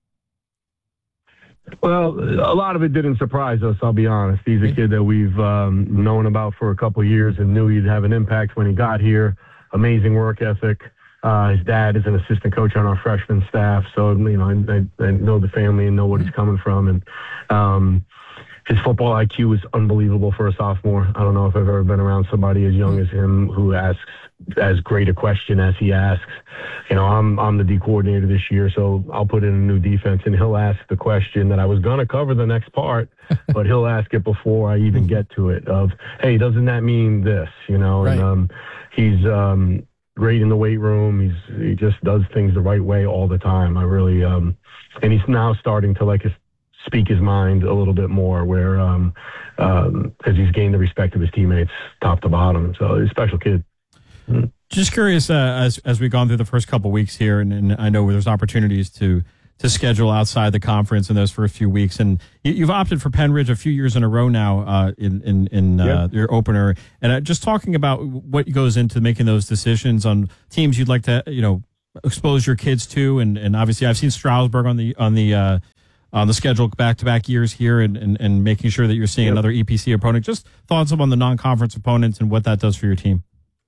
Well, a lot of it didn't surprise us, I'll be honest. He's a kid that we've known about for a couple of years and knew he'd have an impact when he got here. Amazing work ethic. His dad is an assistant coach on our freshman staff, so I know the family and know what he's coming from. And his football IQ is unbelievable for a sophomore. I don't know if I've ever been around somebody as young as him who asks as great a question as he asks. I'm the D coordinator this year, so I'll put in a new defense, and he'll ask the question that I was going to cover the next part, but he'll ask it before I even get to it of, hey, doesn't that mean this? Right. And he's great in the weight room. He just does things the right way all the time. I really, and he's now starting to speak his mind a little bit more, where because he's gained the respect of his teammates top to bottom. So he's a special kid. Just curious, as we've gone through the first couple of weeks here, and I know there's opportunities to schedule outside the conference in those first few weeks. And you've opted for Penridge a few years in a row now in your opener. And just talking about what goes into making those decisions on teams you'd like to, expose your kids to. And obviously I've seen Stroudsburg on the schedule back-to-back years here and making sure that you're seeing another EPC opponent. Just thoughts on the non-conference opponents and what that does for your team.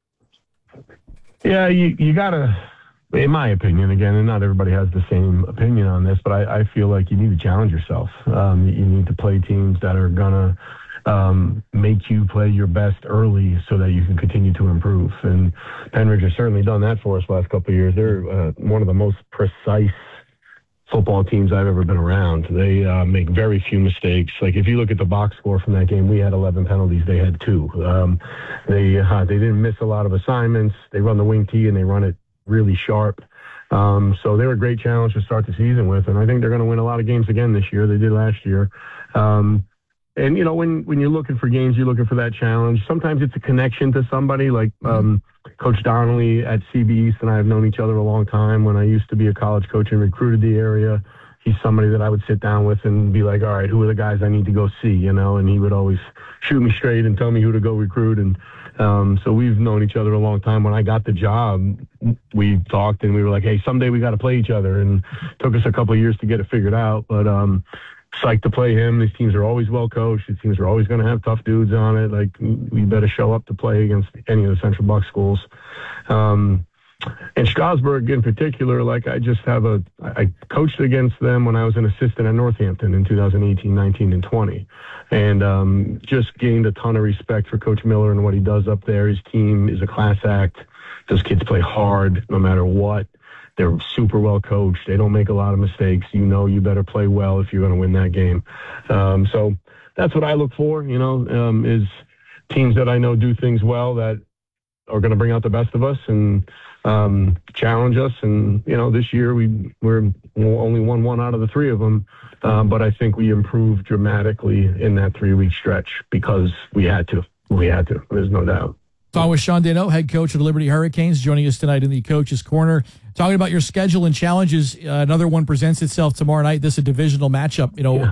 Yeah, you got to, in my opinion, again, and not everybody has the same opinion on this, but I feel like you need to challenge yourself. You need to play teams that are going to make you play your best early so that you can continue to improve. And Penridge has certainly done that for us the last couple of years. They're one of the most precise football teams I've ever been around. They make very few mistakes. Like if you look at the box score from that game, we had 11 penalties. They had 2. They didn't miss a lot of assignments. They run the wing tee and they run it really sharp. So they were a great challenge to start the season with, and I think they're going to win a lot of games again this year. They did last year. And when you're looking for games, you're looking for that challenge. Sometimes it's a connection to somebody like Coach Donnelly at CB East and I have known each other a long time. When I used to be a college coach and recruited the area, he's somebody that I would sit down with and be like, all right, who are the guys I need to go see, and he would always shoot me straight and tell me who to go recruit. And so we've known each other a long time. When I got the job, we talked and we were like, hey, someday we got to play each other. And it took us a couple of years to get it figured out. But psyched to play him. These teams are always well coached. These teams are always going to have tough dudes on it. Like, we better show up to play against any of the Central Bucks schools. And Stroudsburg in particular, like I coached against them when I was an assistant at Northampton in 2018, 19, and 20. And just gained a ton of respect for Coach Miller and what he does up there. His team is a class act. Those kids play hard no matter what. They're super well coached. They don't make a lot of mistakes. You better play well if you're going to win that game. So that's what I look for, is teams that I know do things well that are going to bring out the best of us and challenge us. And, this year we're only won 1 out of the 3 of them. But I think we improved dramatically in that 3-week stretch because we had to. There's no doubt. Talking with Sean Deneau, head coach of the Liberty Hurricanes, joining us tonight in the Coach's Corner. Talking about your schedule and challenges. Another one presents itself tomorrow night. This is a divisional matchup.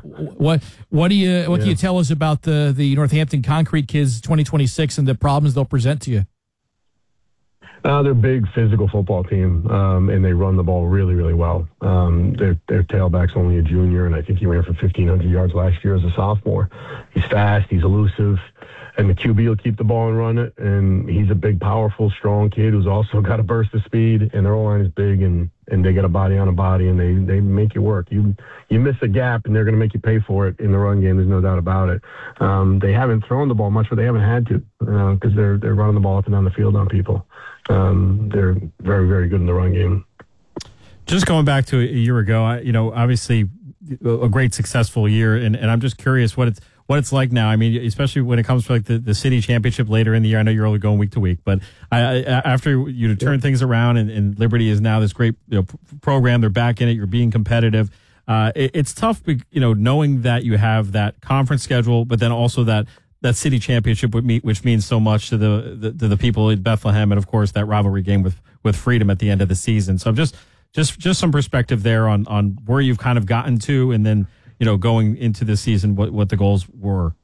What do you tell us about the Northampton Concrete Kids 2026 and the problems they'll present to you? They're a big physical football team, and they run the ball really, really well. Their tailback's only a junior, and I think he ran for 1,500 yards last year as a sophomore. He's fast, he's elusive, and the QB will keep the ball and run it. And he's a big, powerful, strong kid who's also got a burst of speed, and their O-line is big, and they got a body on a body, and they make it work. You miss a gap, and they're going to make you pay for it in the run game. There's no doubt about it. They haven't thrown the ball much, but they haven't had to because they're running the ball up and down the field on people. They're very, very good in the run game. Just going back to a year ago, obviously a great successful year, and I'm just curious what it's like now. I mean, especially when it comes to like the city championship later in the year. I know you're only going week to week, but after you turn things around and Liberty is now this great program, they're back in it. You're being competitive. It's tough, knowing that you have that conference schedule, but then also that city championship which means so much to the people in Bethlehem, and of course that rivalry game with Freedom at the end of the season. So I'm just some perspective there on where you've kind of gotten to, and then going into the season, what the goals were.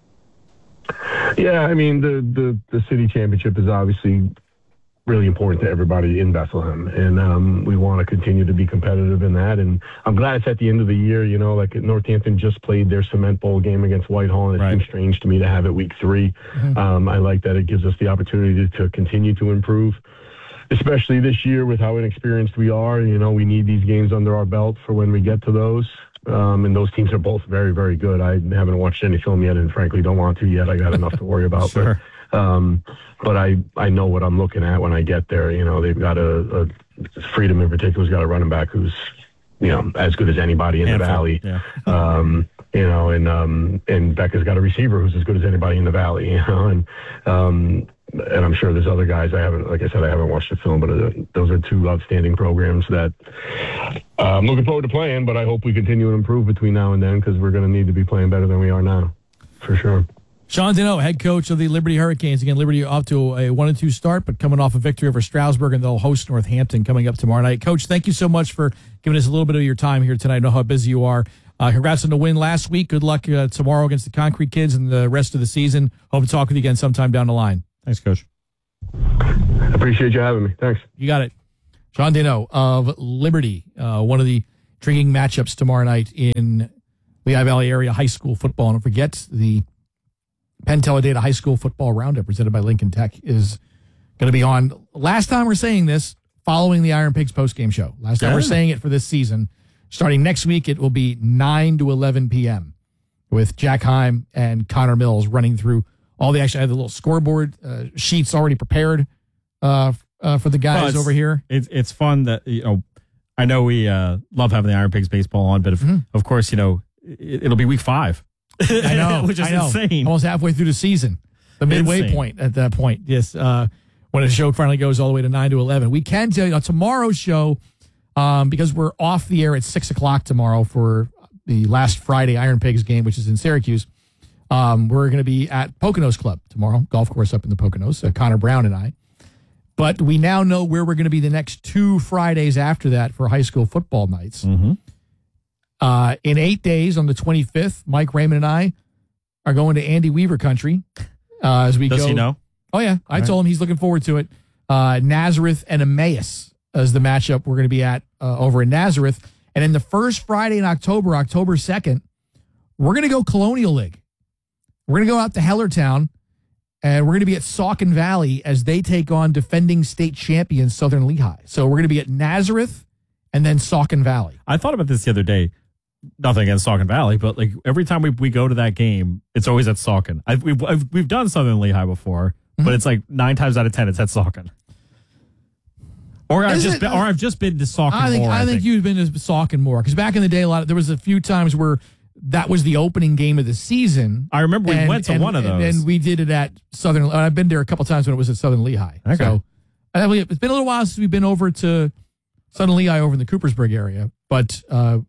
Yeah, I mean the city championship is obviously really important to everybody in Bethlehem, and we want to continue to be competitive in that. And I'm glad it's at the end of the year. Like Northampton just played their Cement Bowl game against Whitehall, and it seems strange to me to have it week 3. Mm-hmm. I like that it gives us the opportunity to continue to improve, especially this year with how inexperienced we are. We need these games under our belt for when we get to those. And those teams are both very, very good. I haven't watched any film yet, and frankly don't want to yet. I got enough to worry about. Sure. But I know what I'm looking at when I get there. They've got a Freedom in particular's got a running back who's as good as anybody in the Valley. Yeah. And Becca's got a receiver who's as good as anybody in the Valley. And I'm sure there's other guys. I haven't watched the film, but those are 2 outstanding programs that I'm looking forward to playing. But I hope we continue to improve between now and then, because we're going to need to be playing better than we are now, for sure. Sean Deneau, head coach of the Liberty Hurricanes. Again, Liberty off to a 1-2 start, but coming off a victory over Stroudsburg, and they'll host Northampton coming up tomorrow night. Coach, thank you so much for giving us a little bit of your time here tonight. I know how busy you are. Congrats on the win last week. Good luck tomorrow against the Concrete Kids and the rest of the season. Hope to talk with you again sometime down the line. Thanks, Coach. Appreciate you having me. Thanks. You got it. Sean Deneau of Liberty, one of the intriguing matchups tomorrow night in Lehigh Valley area high school football. And don't forget, the Penn Teledata High School Football Roundup presented by Lincoln Tech is going to be on. Last time we're saying this, following the Iron Pigs postgame show. Last time we're saying it for this season. Starting next week, it will be 9 to 11 p.m. with Jack Heim and Connor Mills running through all the action. I have the little scoreboard sheets already prepared for the guys over here. It's fun that, I know we love having the Iron Pigs baseball on, but of course, it'll be week 5. I know. Which is insane. Almost halfway through the season. The midway point at that point. Yes. When a show finally goes all the way to 9 to 11. We can tell you on tomorrow's show, because we're off the air at 6 o'clock tomorrow for the last Friday Iron Pigs game, which is in Syracuse. We're going to be at Poconos Club tomorrow, golf course up in the Poconos, Connor Brown and I. But we now know where we're going to be the next 2 Fridays after that for high school football nights. Mm-hmm. In 8 days, on the 25th, Mike Raymond and I are going to Andy Weaver country as we go. Does he know? Oh, yeah. I told him he's looking forward to it. Nazareth and Emmaus is the matchup we're going to be at over in Nazareth. And then the first Friday in October, October 2nd, we're going to go Colonial League. We're going to go out to Hellertown, and we're going to be at Saucon Valley as they take on defending state champions Southern Lehigh. So we're going to be at Nazareth and then Saucon Valley. I thought about this the other day. Nothing against Saucon Valley, but like every time we go to that game, it's always at Saucon. We've done Southern Lehigh before, but it's like 9 times out of 10 it's at Saucon. Or I've just been to Saucon more. I think you've been to Saucon more because back in the day, there was a few times where that was the opening game of the season. I remember we went to one of those, and we did it at Southern. I've been there a couple times when it was at Southern Lehigh. Okay. So it's been a little while since we've been over to Southern Lehigh over in the Coopersburg area, but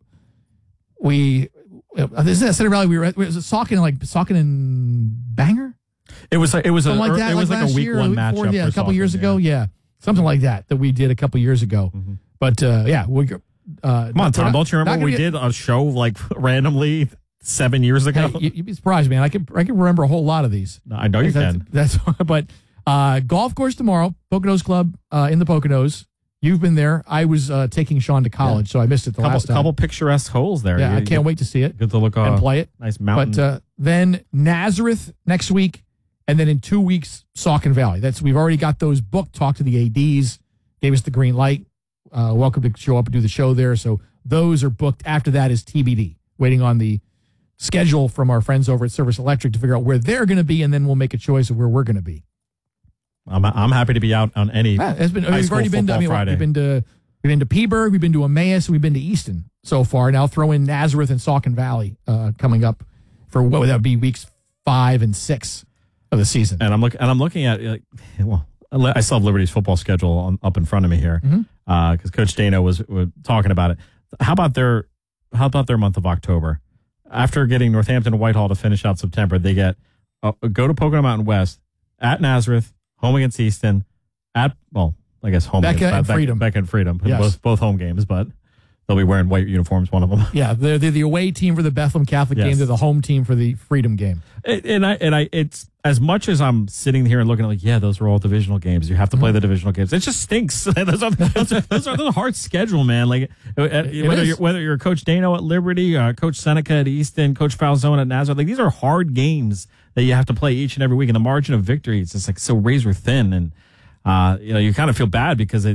this is at Center Valley. Was it Saucon and Bangor? It was like a week year, one matchup. A couple years ago. Yeah. Something like that we did a couple years ago. Mm-hmm. But, come on, Tom, don't you remember we did a show like randomly 7 years ago? Hey, you'd be surprised, man. I can remember a whole lot of these. I know you can. But golf course tomorrow, Poconos Club in the Poconos. You've been there. I was taking Sean to college, so I missed it last time. Couple picturesque holes there. Yeah, I can't wait to see it. Good to look and play it. Nice mountain. But then Nazareth next week. And then in 2 weeks, Saucon Valley. We've already got those booked. Talked to the ADs, gave us the green light. Welcome to show up and do the show there. So those are booked. After that is TBD. Waiting on the schedule from our friends over at Service Electric to figure out where they're going to be, and then we'll make a choice of where we're going to be. I'm happy to be out on any. We've already been to. We've been to Peaburg. We've been to Emmaus. And we've been to Easton so far. Now throw in Nazareth and Saucon Valley coming up for what would that be weeks 5 and 6. Of the season, and I'm looking at I still have Liberty's football schedule up in front of me here because Coach Dano was talking about it. How about their month of October? After getting Northampton and Whitehall to finish out September, they get go to Pocono Mountain West, at Nazareth, home against Easton, I guess home Becca against and Freedom. Becca and Freedom, yes. both home games, but they'll be wearing white uniforms, one of them. Yeah, they're the away team for the Bethlehem Catholic game. They're the home team for the Freedom game. And it's as much as I'm sitting here and looking like, those are all divisional games. You have to play the divisional games. It just stinks. those are a hard schedule, man. Like whether you're Coach Dano at Liberty, Coach Seneca at Easton, Coach Falzone at Nazareth, like these are hard games that you have to play each and every week. And the margin of victory is just like so razor thin, and you kind of feel bad because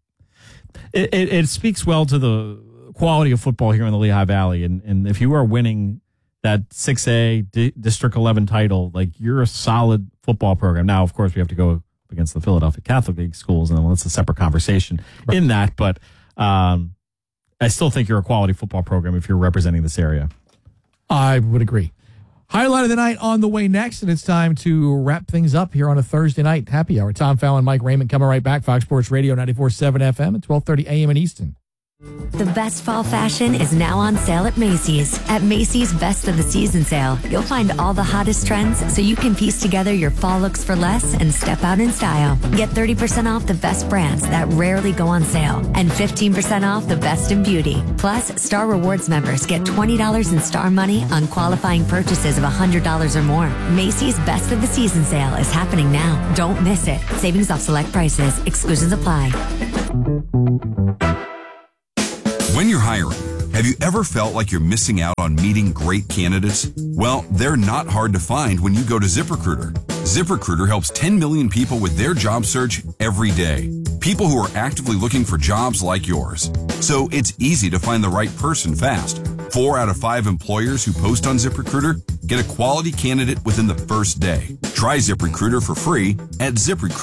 it speaks well to the quality of football here in the Lehigh Valley. And if you are winning that 6A District 11 title, like you're a solid football program. Now, of course, we have to go up against the Philadelphia Catholic League schools, and that's a separate conversation in that. But I still think you're a quality football program if you're representing this area. I would agree. Highlight of the night on the way next, and it's time to wrap things up here on a Thursday night happy hour. Tom Fallon, Mike Raymond coming right back. Fox Sports Radio 94.7 FM at 12:30 a.m. in Easton. The best fall fashion is now on sale at Macy's. At Macy's Best of the Season sale, you'll find all the hottest trends so you can piece together your fall looks for less and step out in style. Get 30% off the best brands that rarely go on sale and 15% off the best in beauty. Plus, Star Rewards members get $20 in Star Money on qualifying purchases of $100 or more. Macy's Best of the Season sale is happening now. Don't miss it. Savings off select prices. Exclusions apply. When you're hiring, have you ever felt like you're missing out on meeting great candidates? Well, they're not hard to find when you go to ZipRecruiter. ZipRecruiter helps 10 million people with their job search every day. People who are actively looking for jobs like yours. So it's easy to find the right person fast. 4 out of 5 employers who post on ZipRecruiter get a quality candidate within the first day. Try ZipRecruiter for free at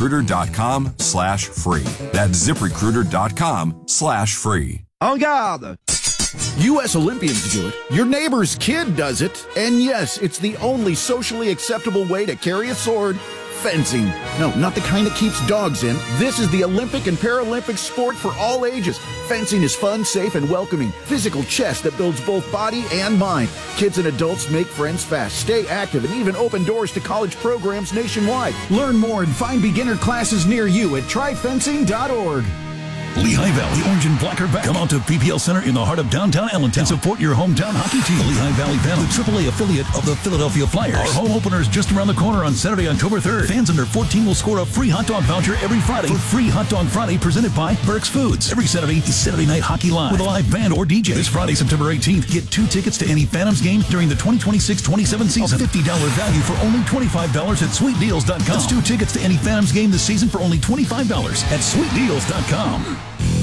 ZipRecruiter.com/free. That's ZipRecruiter.com/free. En garde! U.S. Olympians do it. Your neighbor's kid does it. And yes, it's the only socially acceptable way to carry a sword. Fencing. No, not the kind that keeps dogs in. This is the Olympic and Paralympic sport for all ages. Fencing is fun, safe, and welcoming. Physical chess that builds both body and mind. Kids and adults make friends fast, stay active, and even open doors to college programs nationwide. Learn more and find beginner classes near you at tryfencing.org. Lehigh Valley Orange and Black are back. Come out to PPL Center in the heart of downtown Allentown and support your hometown hockey team. The Lehigh Valley Phantoms, the AAA affiliate of the Philadelphia Flyers. Our home opener is just around the corner on Saturday, October 3rd. Fans under 14 will score a free hot dog voucher every Friday for Free Hot Dog Friday presented by Burke's Foods. Every Saturday is Saturday Night Hockey Live with a live band or DJ. This Friday, September 18th, get 2 tickets to any Phantoms game during the 2026-27 season. A $50 value for only $25 at SweetDeals.com. That's 2 tickets to any Phantoms game this season for only $25 at SweetDeals.com.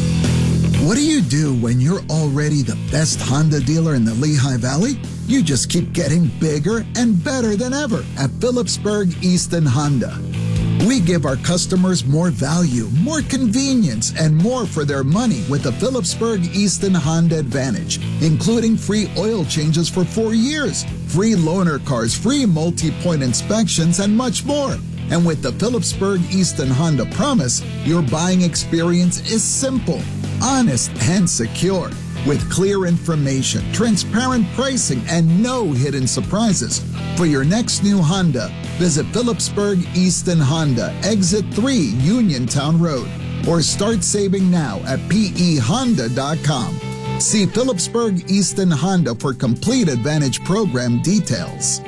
What do you do when you're already the best Honda dealer in the Lehigh Valley? You just keep getting bigger and better than ever at Phillipsburg Easton Honda. We give our customers more value, more convenience, and more for their money with the Phillipsburg Easton Honda Advantage, including free oil changes for 4 years, free loaner cars, free multi-point inspections, and much more. And with the Phillipsburg Easton Honda Promise, your buying experience is simple, honest, and secure. With clear information, transparent pricing, and no hidden surprises. For your next new Honda, visit Phillipsburg Easton Honda, Exit 3, Uniontown Road, or start saving now at pehonda.com. See Phillipsburg Easton Honda for complete Advantage program details.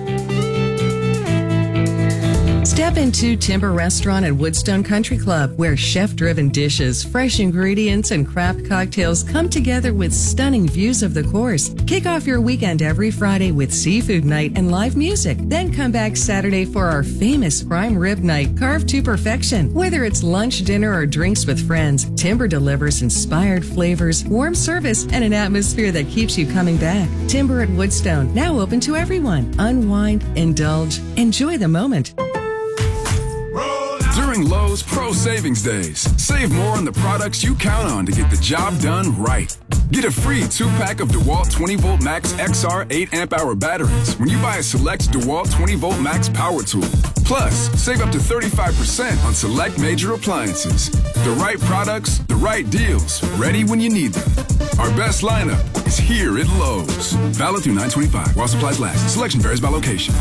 Step into Timber Restaurant at Woodstone Country Club, where chef-driven dishes, fresh ingredients, and craft cocktails come together with stunning views of the course. Kick off your weekend every Friday with seafood night and live music. Then come back Saturday for our famous prime rib night, carved to perfection. Whether it's lunch, dinner, or drinks with friends, Timber delivers inspired flavors, warm service, and an atmosphere that keeps you coming back. Timber at Woodstone, now open to everyone. Unwind, indulge, enjoy the moment. During Lowe's Pro Savings Days, save more on the products you count on to get the job done right. Get a free 2-pack of DeWalt 20-volt Max XR 8 amp-hour batteries when you buy a select DeWalt 20-volt Max power tool. Plus, save up to 35% on select major appliances. The right products, the right deals, ready when you need them. Our best lineup is here at Lowe's. Valid through 9/25 while supplies last. Selection varies by location.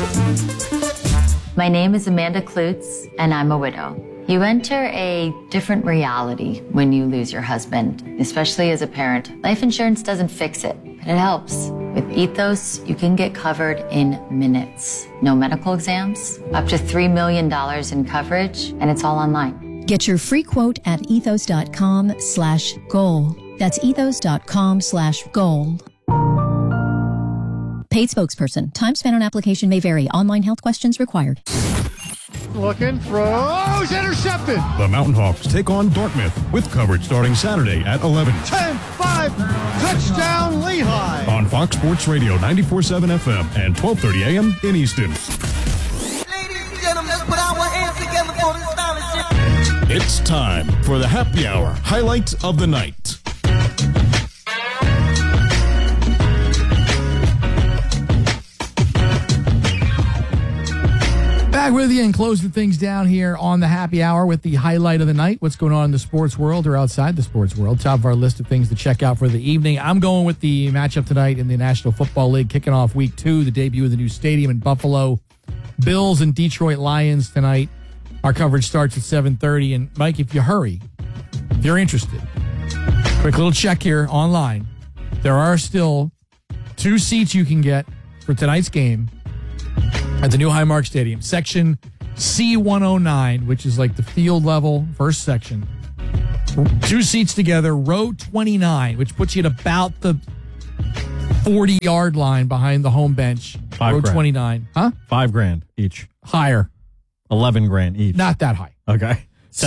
My name is Amanda Klutz, and I'm a widow. You enter a different reality when you lose your husband, especially as a parent. Life insurance doesn't fix it, but it helps. With Ethos, you can get covered in minutes. No medical exams, up to $3 million in coverage, and it's all online. Get your free quote at ethos.com/goal. That's ethos.com/goal. Paid spokesperson. Time spent on application may vary. Online health questions required. Looking, throws, intercepted. The Mountain Hawks take on Dartmouth with coverage starting Saturday at 11. 10-5, touchdown Lehigh. On Fox Sports Radio 94.7 FM and 12:30 a.m. in Easton. Ladies and gentlemen, let's put our hands together for this fellowship. It's time for the happy hour highlight of the night. Back with you and closing things down here on the happy hour with the highlight of the night. What's going on in the sports world or outside the sports world? Top of our list of things to check out for the evening. I'm going with the matchup tonight in the National Football League, kicking off week 2, the debut of the new stadium in Buffalo. Bills and Detroit Lions tonight. Our coverage starts at 7:30. And Mike, if you hurry, if you're interested, quick little check here online. There are still 2 seats you can get for tonight's game at the new Highmark Stadium. Section C109, which is like the field level first section. 2 seats together, row 29, which puts you at about the 40-yard line behind the home bench. Row 29. Huh? $5,000 each. Higher. $11,000 each. Not that high. Okay.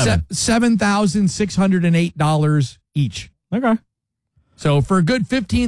$7,608 each. Okay. So for a good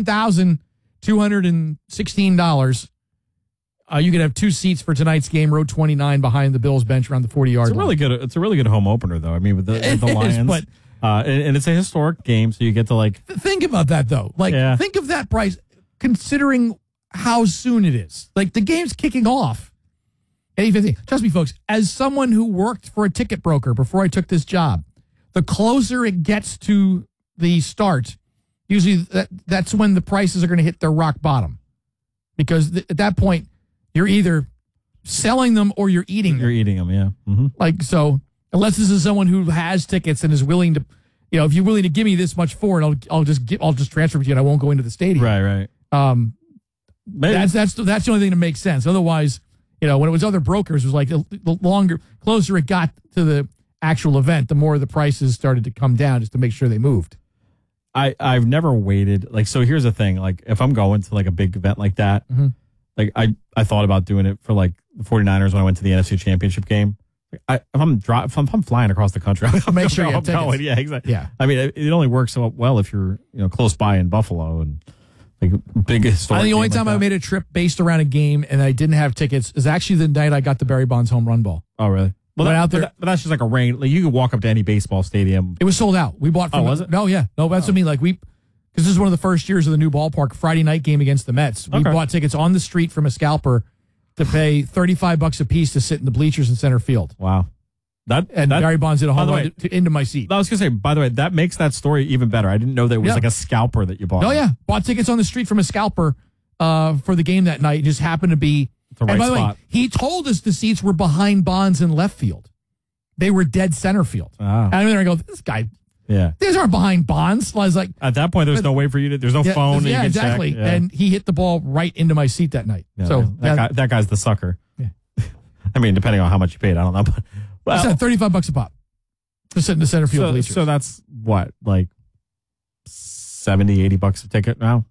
$15,216, you can have 2 seats for tonight's game, row 29 behind the Bills bench around the 40-yard line. It's a really good home opener, though. I mean, with the Lions. But, and it's a historic game, so you get to think about that, though. Think of that price, considering how soon it is. Like, the game's kicking off at 8:15. Trust me, folks, as someone who worked for a ticket broker before I took this job, the closer it gets to the start, usually that's when the prices are going to hit their rock bottom. Because at that point, you're either selling them or you're eating them. You're eating them, yeah. Mm-hmm. So, unless this is someone who has tickets and is willing to, if you're willing to give me this much for it, I'll just transfer it to you and I won't go into the stadium. Right. That's the only thing that makes sense. Otherwise, when it was other brokers, it was like the closer it got to the actual event, the more the prices started to come down just to make sure they moved. I've never waited. So here's the thing. If I'm going to a big event like that, mm-hmm. I thought about doing it for the 49ers when I went to the NFC Championship game. If I'm flying across the country, I'll make sure you have tickets. Yeah, exactly. Yeah. I mean, it only works so well if you're close by in Buffalo and big historic. The only time I made a trip based around a game and I didn't have tickets is actually the night I got the Barry Bonds home run ball. Oh, really? Well, out there, but that's just like a rain. You could walk up to any baseball stadium. It was sold out. We bought. Was it? No, yeah, no. That's what I mean. Because this is one of the first years of the new ballpark. Friday night game against the Mets. We bought tickets on the street from a scalper to pay $35 a piece to sit in the bleachers in center field. Wow. Barry Bonds did a home run into my seat. I was going to say, by the way, that makes that story even better. I didn't know that it was like a scalper that you bought. Oh, yeah. Bought tickets on the street from a scalper for the game that night. It just happened to be the right spot. By the way, he told us the seats were behind Bonds in left field. They were dead center field. Oh. And I mean, I go, this guy, these aren't behind Bonds. I was like, at that point, there's no way for you to, there's no phone. Yeah, exactly. Check. Yeah. And he hit the ball right into my seat that night. Yeah, so that guy's the sucker. Yeah. I mean, depending on how much you paid, I don't know. But, well, $35 a pop to sit in the center field bleachers. So that's what, $70, $80 a ticket now?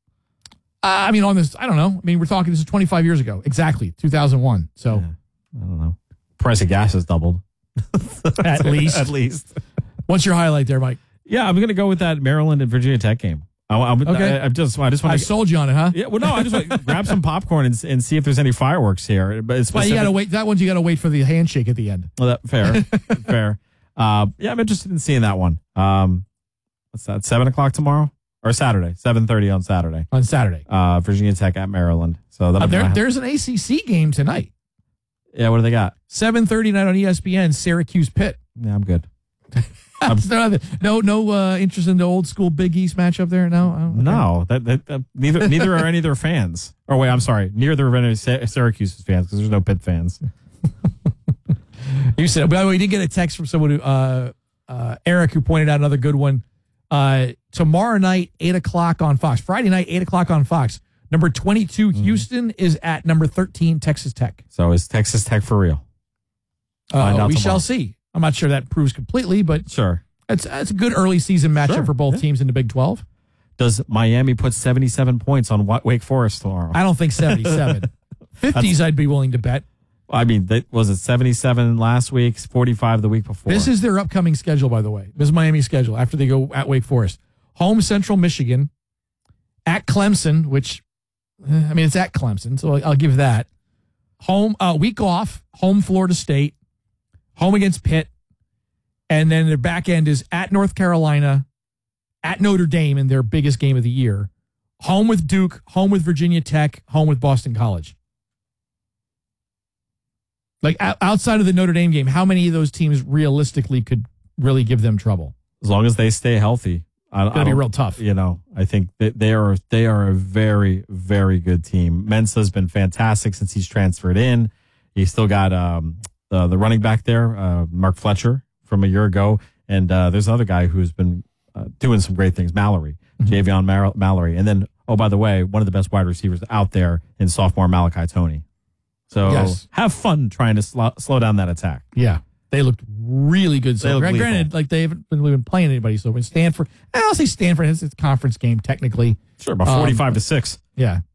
I mean, on this, I don't know. I mean, we're talking, this is 25 years ago. Exactly, 2001. So, I don't know. Price of gas has doubled. At least. At least. What's your highlight there, Mike? Yeah, I'm going to go with that Maryland and Virginia Tech game. Okay. I just want I sold you on it, huh? Yeah. Well, no, I just want to grab some popcorn and see if there's any fireworks here. But it's you got to wait. That one's you got to wait for the handshake at the end. Well, fair. Fair. Yeah, I'm interested in seeing that one. What's that? 7:00 tomorrow or Saturday? 7:30 on Saturday. On Saturday. Virginia Tech at Maryland. So there's an ACC game tonight. Yeah. What do they got? 7:30 night on ESPN. Syracuse Pitt. Yeah, I'm good. No interest in the old school Big East matchup there? No? Okay. No. Neither are any of their fans. Or wait, I'm sorry. Neither are any Syracuse's fans because there's no Pitt fans. You said, by the way, we did get a text from someone who, Eric, who pointed out another good one. Tomorrow night, 8:00 on Fox. Friday night, 8:00 on Fox. Number 22, Houston, is at number 13, Texas Tech. So is Texas Tech for real? We shall see. I'm not sure that proves completely, but sure, it's a good early season matchup for both teams in the Big 12. Does Miami put 77 points on Wake Forest tomorrow? I don't think 77. 50s I'd be willing to bet. I mean, was it 77 last week, 45 the week before? This is their upcoming schedule, by the way. This is Miami's schedule after they go at Wake Forest. Home Central Michigan, at Clemson, which, it's at Clemson, so I'll give that. Home week off, home Florida State, home against Pitt, and then their back end is at North Carolina, at Notre Dame in their biggest game of the year, home with Duke, home with Virginia Tech, home with Boston College. Like outside of the Notre Dame game, how many of those teams realistically could really give them trouble? As long as they stay healthy. It's going to be real tough. I think that they are a very, very good team. Mensah's been fantastic since he's transferred in. He's still got the running back there, Mark Fletcher from a year ago. And there's another guy who's been doing some great things, Mallory, Javion Mallory. And then, oh, by the way, one of the best wide receivers out there in sophomore Malachi Toney. So have fun trying to slow down that attack. Yeah. They looked really good. So granted, like they haven't been playing anybody. So when Stanford, I'll say Stanford has its conference game technically. Sure, about 45-6. Yeah.